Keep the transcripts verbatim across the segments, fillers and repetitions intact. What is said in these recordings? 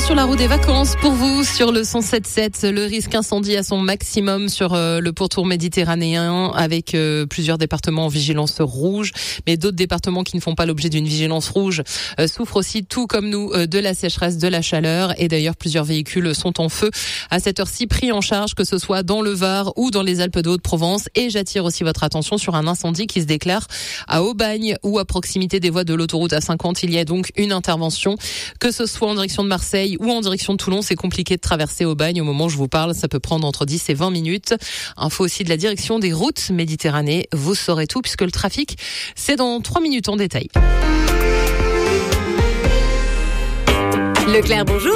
sur la route des vacances pour vous sur le cent sept sept. Le risque incendie à son maximum sur euh, le pourtour méditerranéen avec euh, plusieurs départements en vigilance rouge, mais d'autres départements qui ne font pas l'objet d'une vigilance rouge euh, souffrent aussi, tout comme nous, euh, de la sécheresse, de la chaleur. Et d'ailleurs, plusieurs véhicules sont en feu à cette heure-ci, pris en charge, que ce soit dans le Var ou dans les Alpes de Haute-Provence. Et j'attire aussi votre attention sur un incendie qui se déclare à Aubagne ou à proximité des voies de l'autoroute A cinquante. Il y a donc une intervention, que ce soit en direction de Marseille ou en direction de Toulon. C'est compliqué de traverser Aubagne. Au moment où je vous parle, ça peut prendre entre dix et vingt minutes. Info aussi de la direction des routes Méditerranée. Vous saurez tout puisque le trafic, c'est dans trois minutes en détail. Leclerc, bonjour.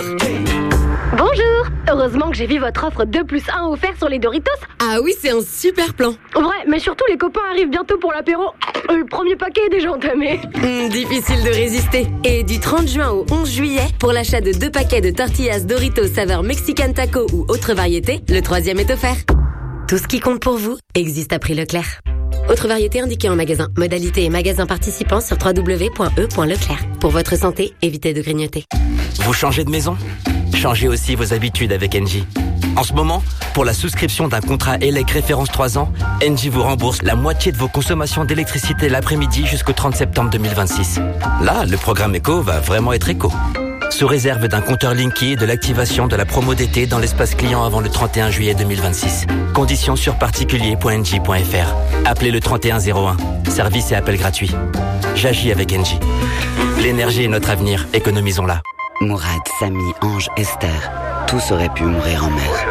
Bonjour. Heureusement que j'ai vu votre offre deux plus un offert sur les Doritos. Ah oui, c'est un super plan. Ouais, mais surtout les copains arrivent bientôt pour l'apéro. Le premier paquet est déjà entamé. Mmh, difficile de résister. Et du trente juin au onze juillet, pour l'achat de deux paquets de tortillas Doritos saveur Mexican Taco ou autre variété, le troisième est offert. Tout ce qui compte pour vous existe à prix Leclerc. Autre variété indiquée en magasin. Modalité et magasin participants sur w w w point e point leclerc. Pour votre santé, évitez de grignoter. Vous changez de maison ? Changez aussi vos habitudes avec Engie. En ce moment, pour la souscription d'un contrat E L E C référence trois ans, Engie vous rembourse la moitié de vos consommations d'électricité l'après-midi jusqu'au trente septembre deux mille vingt-six. Là, le programme éco va vraiment être éco. Sous réserve d'un compteur Linky et de l'activation de la promo d'été dans l'espace client avant le trente et un juillet deux mille vingt-six. Conditions sur particulier point engie point f r. Appelez le trente et un zéro un. Service et appel gratuit. J'agis avec Engie. L'énergie est notre avenir. Économisons-la. Mourad, Samy, Ange, Esther, tous auraient pu mourir en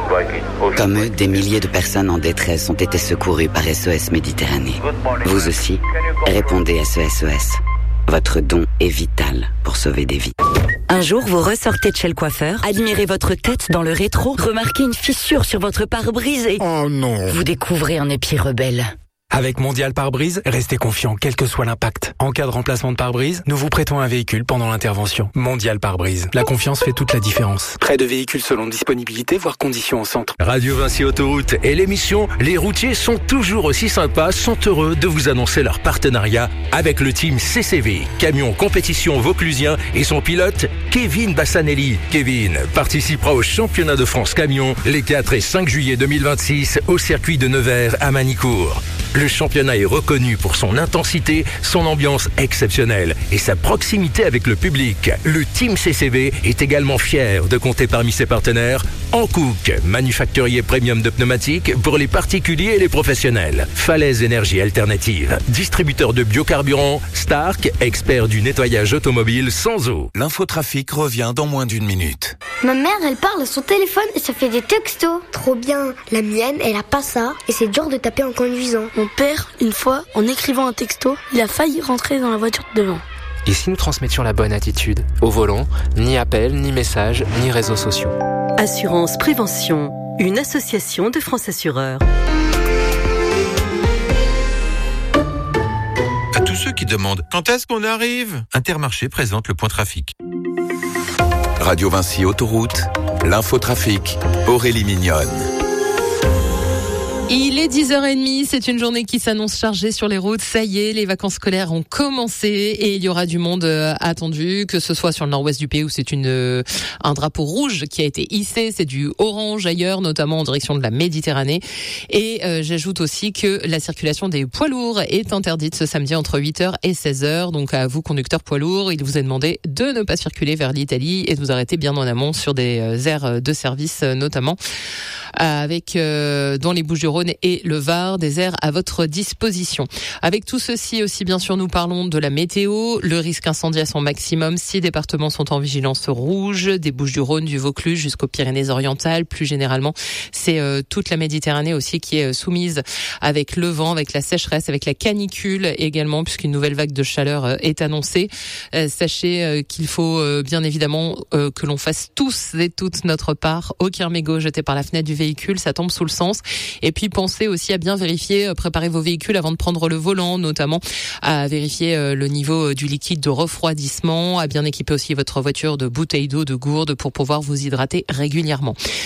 mer. Comme eux, des milliers de personnes en détresse ont été secourues par S O S Méditerranée. Vous aussi, répondez à ce S O S. Votre don est vital pour sauver des vies. Un jour, vous ressortez de chez le coiffeur, admirez votre tête dans le rétro, remarquez une fissure sur votre pare-brise et... Oh non! Vous découvrez un épi rebelle. Avec Mondial Pare-Brise, restez confiant quel que soit l'impact. En cas de remplacement de pare-brise, nous vous prêtons un véhicule pendant l'intervention. Mondial Pare-Brise. La confiance fait toute la différence. Prêt de véhicules selon disponibilité, voire conditions au centre. Radio Vinci Autoroute et l'émission Les routiers sont toujours aussi sympas sont heureux de vous annoncer leur partenariat avec le team C C V, camion compétition vauclusien et son pilote Kevin Bassanelli. Kevin participera au championnat de France camion les quatre et cinq juillet deux mille vingt-six au circuit de Nevers à Manicourt. Le championnat est reconnu pour son intensité, son ambiance exceptionnelle et sa proximité avec le public. Le Team C C V est également fier de compter parmi ses partenaires Hankook, manufacturier premium de pneumatiques pour les particuliers et les professionnels. Falaise Énergie Alternative, distributeur de biocarburant. Stark, expert du nettoyage automobile sans eau. L'infotrafic revient dans moins d'une minute. Ma mère, elle parle à son téléphone et ça fait des textos. Trop bien. La mienne, elle a pas ça et c'est dur de taper en conduisant. Mon père, une fois, en écrivant un texto, il a failli rentrer dans la voiture de devant. Et si nous transmettions la bonne attitude ? Au volant, ni appel, ni message, ni réseaux sociaux. Assurance Prévention, une association de France Assureurs. À tous ceux qui demandent quand est-ce qu'on arrive, Intermarché présente le point trafic. Radio Vinci Autoroute, l'infotrafic, Aurélie Mignonne. Il est dix heures trente, c'est une journée qui s'annonce chargée sur les routes. Ça y est, les vacances scolaires ont commencé et il y aura du monde attendu, que ce soit sur le nord-ouest du pays où c'est une un drapeau rouge qui a été hissé, c'est du orange ailleurs, notamment en direction de la Méditerranée. Et euh, j'ajoute aussi que la circulation des poids lourds est interdite ce samedi entre huit heures et seize heures. Donc à vous, conducteurs poids lourds, il vous est demandé de ne pas circuler vers l'Italie et de vous arrêter bien en amont sur des aires de service, notamment avec euh, dans les Bouches-du-Rhône et le Var, des aires à votre disposition. Avec tout ceci aussi, bien sûr, nous parlons de la météo. Le risque incendie à son maximum. Six départements sont en vigilance rouge, des Bouches-du-Rhône, du Vaucluse jusqu'aux Pyrénées-Orientales. Plus généralement, c'est euh, toute la Méditerranée aussi qui est soumise avec le vent, avec la sécheresse, avec la canicule également, puisqu'une nouvelle vague de chaleur euh, est annoncée. Euh, sachez euh, qu'il faut euh, bien évidemment euh, que l'on fasse tous et toutes notre part. Aucun mégot jeté par la fenêtre du véhicule, ça tombe sous le sens. Et puis pensez aussi à bien vérifier, préparer vos véhicules avant de prendre le volant, notamment à vérifier le niveau du liquide de refroidissement, à bien équiper aussi votre voiture de bouteilles d'eau, de gourdes pour pouvoir vous hydrater régulièrement.